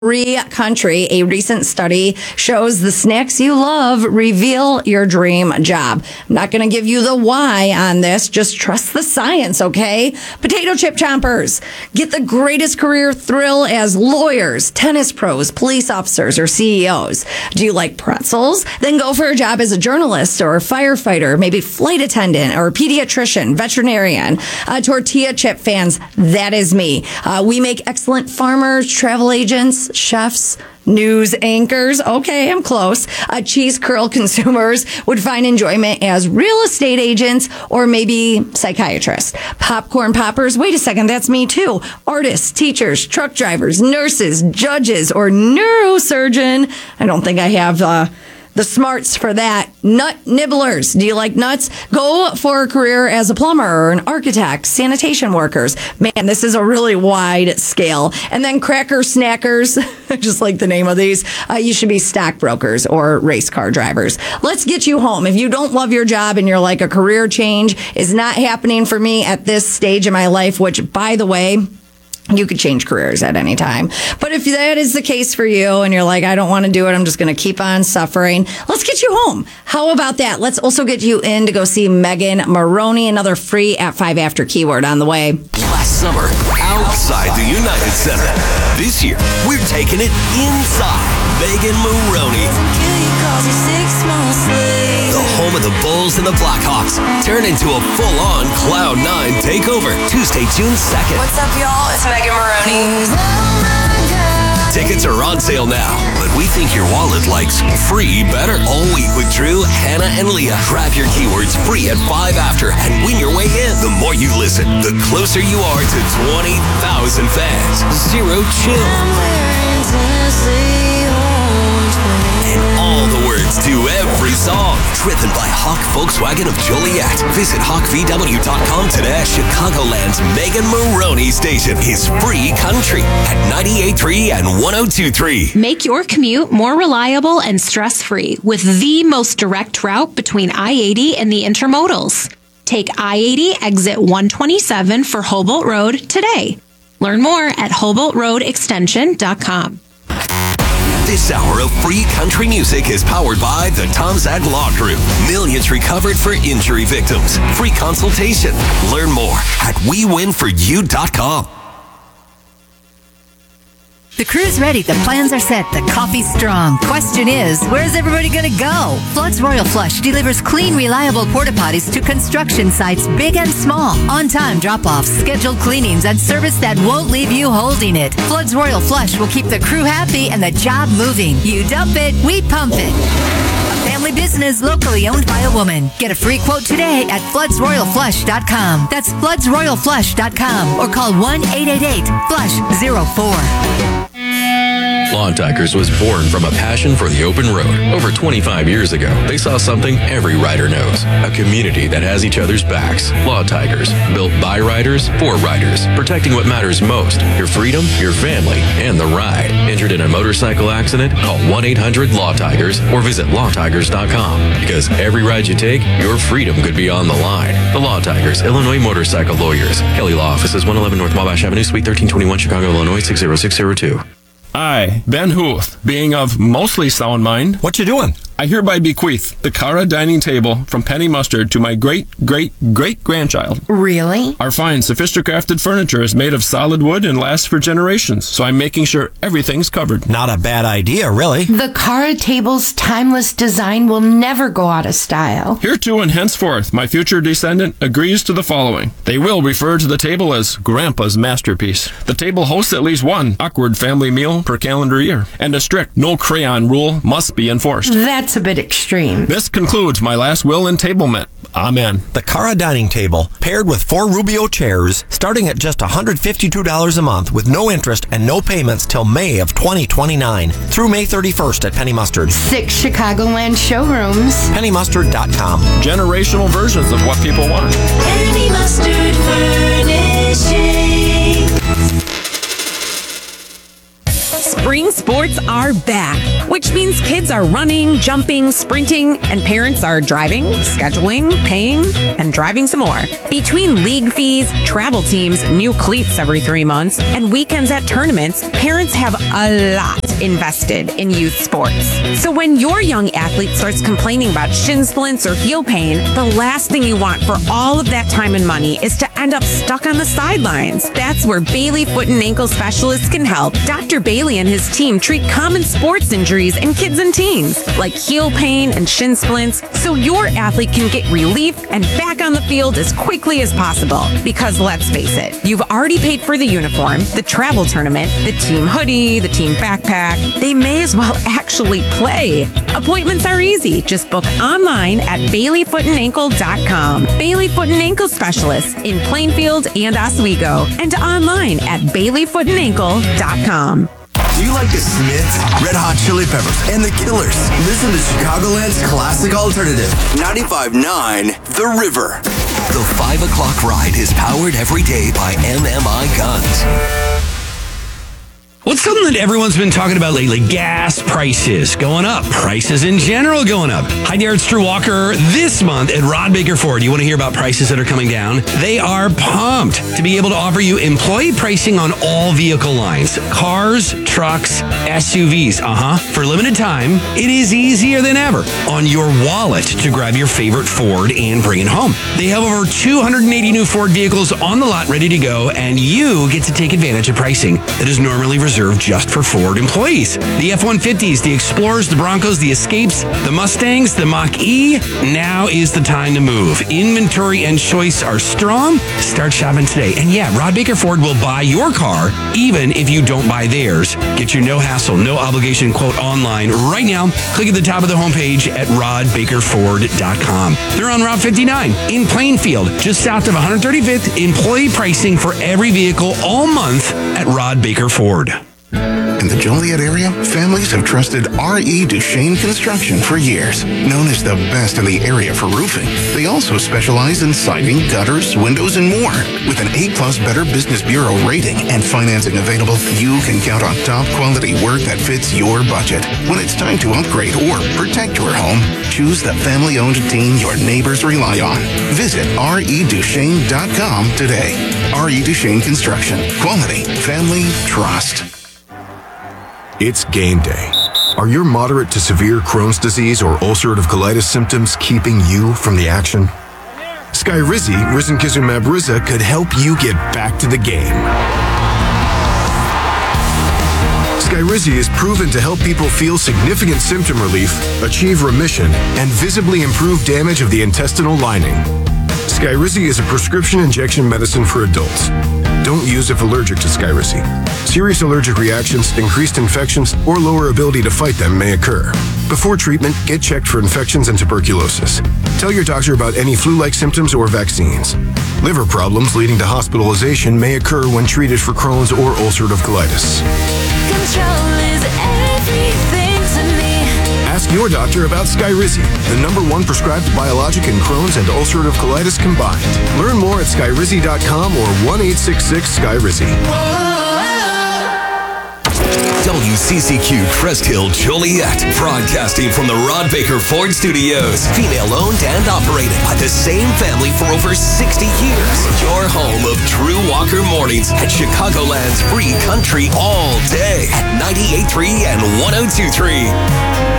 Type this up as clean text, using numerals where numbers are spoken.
Free Country. A recent study shows the snacks you love reveal your dream job. I'm not going to give you the why on this. Just trust the science, okay? Potato chip chompers. Get the greatest career thrill as lawyers, tennis pros, police officers, or CEOs. Do you like pretzels? Then go for a job as a journalist or a firefighter, maybe flight attendant or a pediatrician, veterinarian. Tortilla chip fans, that is me. We make excellent farmers, travel agents, chefs, news anchors. Okay, I'm close. Cheese curl consumers would find enjoyment as real estate agents or maybe psychiatrists. Popcorn poppers. Wait a second, that's me too. Artists, teachers, truck drivers, nurses, judges, or neurosurgeon. I don't think I have the smarts for that. Nut nibblers. Do you like nuts? Go for a career as a plumber or an architect, sanitation workers. Man, this is a really wide scale. And then cracker snackers, just like the name of these, you should be stockbrokers or race car drivers. Let's get you home. If you don't love your job and you're like, a career change is not happening for me at this stage of my life, which, by the way, you could change careers at any time. But if that is the case for you and you're like, I don't want to do it, I'm just going to keep on suffering, let's get you home. How about that? Let's also get you in to go see Megan Moroney, another free at 5 after keyword on the way. Last summer, outside the United Center. This year, we're taking it inside Megan Moroney. The home of the Bulls and the Blackhawks turn into a full-on Cloud9 takeover Tuesday, June 2nd. What's up, y'all? It's Megan Moroney. Tickets are on sale now, but we think your wallet likes free better. All week with Drew, Hannah, and Leah. Grab your keywords free at 5 after and win your way in. The more you listen, the closer you are to 20,000 fans. Zero chill. And all the words to every song. Driven by Hawk Volkswagen of Joliet. Visit HawkVW.com today. Chicagoland's Megan Moroney station is Free Country at 98.3 and 102.3. Make your commute more reliable and stress-free with the most direct route between I-80 and the intermodals. Take I-80 exit 127 for Hobart Road today. Learn more at HobartRoadExtension.com. This hour of Free Country Music is powered by the Tom Zag Law Group. Millions recovered for injury victims. Free consultation. Learn more at WeWinForYou.com. The crew's ready, the plans are set, the coffee's strong. Question is, where's everybody going to go? Flood's Royal Flush delivers clean, reliable porta potties to construction sites big and small. On-time drop-offs, scheduled cleanings, and service that won't leave you holding it. Flood's Royal Flush will keep the crew happy and the job moving. You dump it, we pump it. A family business locally owned by a woman. Get a free quote today at floodsroyalflush.com. That's floodsroyalflush.com or call 1-888-FLUSH-04. Lawn Tigers was born from a passion for the open road. Over 25 years ago, they saw something every rider knows. A community that has each other's backs. Law Tigers, built by riders, for riders. Protecting what matters most. Your freedom, your family, and the ride. Injured in a motorcycle accident? Call 1-800-LAW-TIGERS or visit lawtigers.com. Because every ride you take, your freedom could be on the line. The Law Tigers, Illinois Motorcycle Lawyers. Kelly Law Offices, 111 North Wabash Avenue, Suite 1321, Chicago, Illinois, 60602. I, Ben Huth, being of mostly sound mind. What you doing? I hereby bequeath the Cara dining table from Penny Mustard to my great-great-great-grandchild. Really? Our fine, sophisticated furniture is made of solid wood and lasts for generations, so I'm making sure everything's covered. Not a bad idea, really. The Cara table's timeless design will never go out of style. Hereto and henceforth, my future descendant agrees to the following. They will refer to the table as Grandpa's masterpiece. The table hosts at least one awkward family meal per calendar year, and a strict no crayon rule must be enforced. That's a bit extreme. This concludes my last will entablement. Amen. The Cara dining table, paired with 4 Rubio chairs, starting at just $152 a month with no interest and no payments till May of 2029 through May 31st at Penny Mustard. 6 Chicagoland showrooms. PennyMustard.com. Generational versions of what people want. Penny Mustard Furnishing. Spring sports are back, which means kids are running, jumping, sprinting, and parents are driving, scheduling, paying, and driving some more. Between league fees, travel teams, new cleats every 3 months, and weekends at tournaments, parents have a lot invested in youth sports. So when your young athlete starts complaining about shin splints or heel pain, the last thing you want for all of that time and money is to end up stuck on the sidelines. That's where Bailey Foot and Ankle Specialists can help. Dr. Bailey and his team treat common sports injuries in kids and teens, like heel pain and shin splints, so your athlete can get relief and back on the field as quickly as possible. Because let's face it, you've already paid for the uniform, the travel tournament, the team hoodie, the team backpack. They may as well actually play. Appointments are easy. Just book online at BaileyFootandAnkle.com. Bailey Foot and Ankle Specialists in Plainfield and Oswego, and online at BaileyFootandAnkle.com. Do you like the Smiths, Red Hot Chili Peppers, and the Killers? Listen to Chicagoland's classic alternative, 95.9 The River. The 5 o'clock ride is powered every day by MMI Guns. What's something that everyone's been talking about lately? Gas prices going up. Prices in general going up. Hi there, it's Drew Walker. This month at Rod Baker Ford, you want to hear about prices that are coming down? They are pumped to be able to offer you employee pricing on all vehicle lines. Cars, trucks, SUVs. For limited time, it is easier than ever on your wallet to grab your favorite Ford and bring it home. They have over 280 new Ford vehicles on the lot ready to go, and you get to take advantage of pricing that is normally reserved just for Ford employees. The F-150s, the Explorers, the Broncos, the Escapes, the Mustangs, the Mach-E. Now is the time to move. Inventory and choice are strong. Start shopping today. And yeah, Rod Baker Ford will buy your car even if you don't buy theirs. Get your no hassle, no obligation quote online right now. Click at the top of the homepage at rodbakerford.com. They're on Route 59 in Plainfield, just south of 135th. Employee pricing for every vehicle all month at Rod Baker Ford. In the Joliet area, families have trusted R.E. Duchesne Construction for years. Known as the best in the area for roofing, they also specialize in siding, gutters, windows, and more. With an A-plus Better Business Bureau rating and financing available, you can count on top quality work that fits your budget. When it's time to upgrade or protect your home, choose the family-owned team your neighbors rely on. Visit reduchesne.com today. R.E. Duchesne Construction. Quality, family, trust. It's game day. Are your moderate to severe Crohn's disease or ulcerative colitis symptoms keeping you from the action? Skyrizi, risankizumab Riza, could help you get back to the game. Skyrizi is proven to help people feel significant symptom relief, achieve remission, and visibly improve damage of the intestinal lining. Skyrizi is a prescription injection medicine for adults. Don't use if allergic to Skyrizi. Serious allergic reactions, increased infections, or lower ability to fight them may occur. Before treatment, get checked for infections and tuberculosis. Tell your doctor about any flu-like symptoms or vaccines. Liver problems leading to hospitalization may occur when treated for Crohn's or ulcerative colitis. Control is everything to me. Ask your doctor about Skyrizi, the #1 prescribed biologic in Crohn's and ulcerative colitis combined. Learn more at skyrizi.com or 1-866-SKYRIZI. WCCQ Crest Hill Joliet, broadcasting from the Rod Baker Ford Studios. Female owned and operated by the same family for over 60 years. Your home of Drew Walker Mornings at Chicagoland's free country all day at 98.3 and 102.3.